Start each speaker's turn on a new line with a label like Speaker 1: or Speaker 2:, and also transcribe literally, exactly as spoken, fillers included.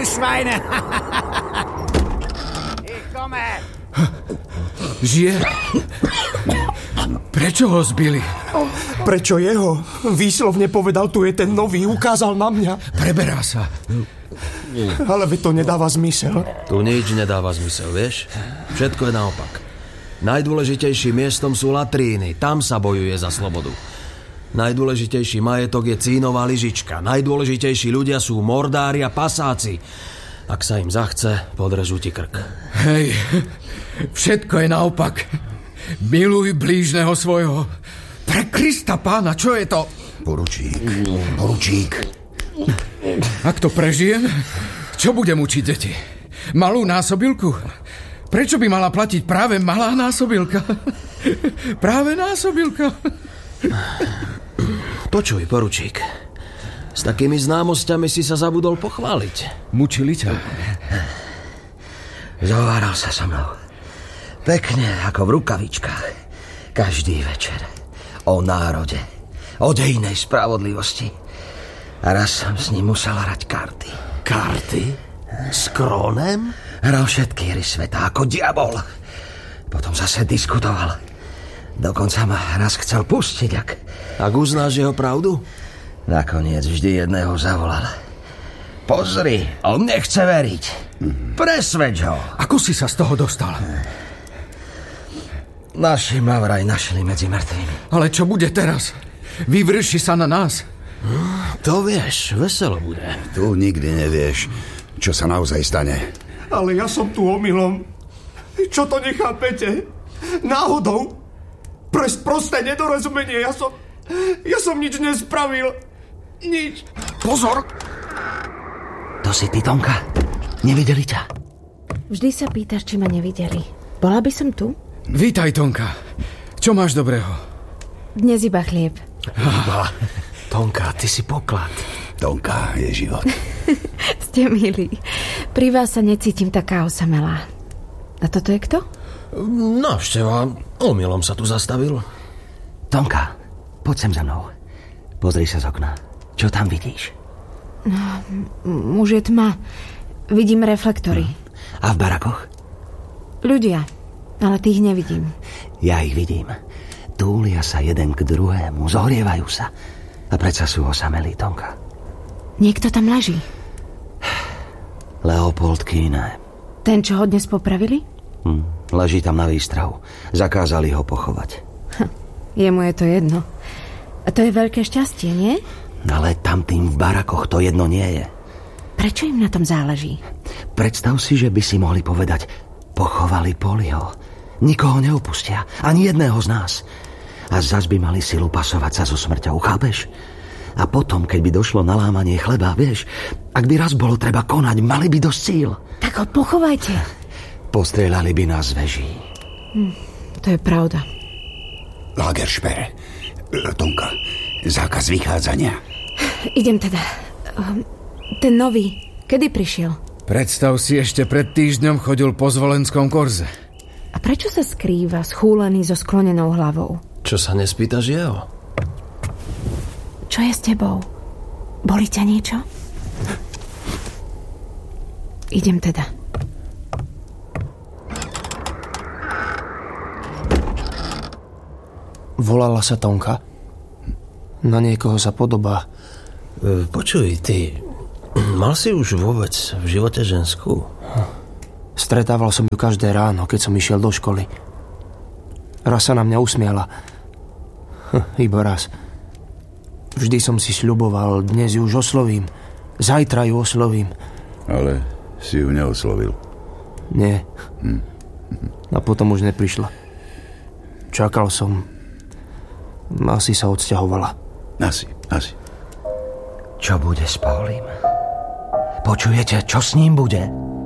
Speaker 1: Schweine! Ich komme!
Speaker 2: Žije? Prečo ho zbili?
Speaker 3: Prečo jeho? Výslovne povedal, tu je ten nový, ukázal na mňa.
Speaker 2: Preberá sa.
Speaker 3: Ale veď to nedáva zmysel.
Speaker 4: Tu nič nedáva zmysel, vieš? Všetko je naopak. Najdôležitejším miestom sú latríny. Tam sa bojuje za slobodu. Najdôležitejší majetok je cínová lyžička. Najdôležitejší ľudia sú mordári a pasáci. Ak sa im zachce, podrežú ti krk.
Speaker 2: Hej, všetko je naopak. Miluj blížneho svojho. Pre Krista Pána, čo je to?
Speaker 1: Poručík, poručík.
Speaker 2: Ak to prežijem, čo budem učiť deti? Malú násobilku? Prečo by mala platiť práve malá násobilka? Práve násobilka.
Speaker 4: Počuj, poručík. S takými známosťami si sa zabudol pochváliť.
Speaker 2: Mučili ťa?
Speaker 1: Zováral sa so mnou. Pekne, ako v rukavičkách. Každý večer. O národe. O dejnej spravodlivosti. A raz som s ním musel hrať karty.
Speaker 4: Karty? S Krónem?
Speaker 1: Hral všetky hry sveta, ako diabol. Potom zase diskutoval. Dokonca ma raz chcel pustiť, ak...
Speaker 4: Ak uznáš jeho pravdu?
Speaker 1: Nakoniec vždy jedného zavolal. Pozri, on nechce veriť. Presvedč ho.
Speaker 2: Ako si sa z toho dostal?
Speaker 1: Naši ma vraj našli medzi mŕtvými.
Speaker 2: Ale čo bude teraz? Vyvrši sa na nás.
Speaker 4: To vieš, veselo bude.
Speaker 5: Tu nikdy nevieš, čo sa naozaj stane.
Speaker 3: Ale ja som tu omylom. Čo to nechápete? Náhodou? Pre prosté nedorozumenie. Ja som... Ja som nič nespravil. Nič.
Speaker 2: Pozor!
Speaker 1: To si ty, Tonka? Nevideli ťa?
Speaker 6: Vždy sa pýtaš, či ma nevideli. Bola by som tu?
Speaker 2: Vítaj, Tonka. Čo máš dobrého?
Speaker 6: Dnes iba chlieb.
Speaker 4: Iba. Tonka, ty si poklad.
Speaker 5: Tonka je život.
Speaker 6: Ste milí. Pri vás sa necítim taká osamelá. A toto je kto?
Speaker 4: Návšteva. Omylom sa tu zastavil.
Speaker 1: Tonka, poď sem za mnou. Pozri sa z okna. Čo tam vidíš?
Speaker 6: No, už je tma. Vidím reflektory.
Speaker 1: A v barakoch?
Speaker 6: Ľudia, ale tých nevidím.
Speaker 1: Ja ich vidím. Túlia sa jeden k druhému, zohrievajú sa. A predsa sú osamelí, Tonka.
Speaker 6: Niekto tam leží.
Speaker 1: Leopold Kýne.
Speaker 6: Ten, čo ho dnes popravili?
Speaker 1: Hm, leží tam na výstrahu. Zakázali ho pochovať.
Speaker 6: Hm, jemu je to jedno. A to je veľké šťastie, nie?
Speaker 1: Ale tam tým v barakoch to jedno nie je.
Speaker 6: Prečo im na tom záleží?
Speaker 1: Predstav si, že by si mohli povedať: pochovali Poliho. Nikoho neopustia, ani jedného z nás. A zas by mali silu pasovať sa so smrťou, chápeš? A potom, keď by došlo na lámanie chleba, vieš, ak by raz bolo treba konať, mali by dosť síl.
Speaker 6: Tak ho pochovajte.
Speaker 1: Postrieľali by nás z veží.
Speaker 6: Hm, to je pravda.
Speaker 5: Lagersperr. Tonka, zákaz vychádzania.
Speaker 6: Idem teda. Ten nový, kedy prišiel?
Speaker 2: Predstav si, ešte pred týždňom chodil po Zvolenskom korze.
Speaker 6: A prečo sa skrýva schúlený so sklonenou hlavou?
Speaker 4: Čo sa nespýtaš jeho?
Speaker 6: Čo je s tebou? Bolí ťa niečo? Idem teda.
Speaker 3: Volala sa Tonka? Na niekoho sa podobá.
Speaker 4: E, počuj, ty... Mal si už vôbec v živote ženskú?
Speaker 3: Stretával som ju každé ráno, keď som išiel do školy. Raz sa na mňa usmiala. Hm, iba raz. Vždy som si sľuboval, dnes ju už oslovím. Zajtra ju oslovím.
Speaker 5: Ale si ju neoslovil.
Speaker 3: Nie.
Speaker 5: Hm.
Speaker 3: A potom už neprišla. Čakal som. Asi sa odsťahovala.
Speaker 5: Asi, asi.
Speaker 1: Čo bude s Paulim? Počujete, čo s ním bude?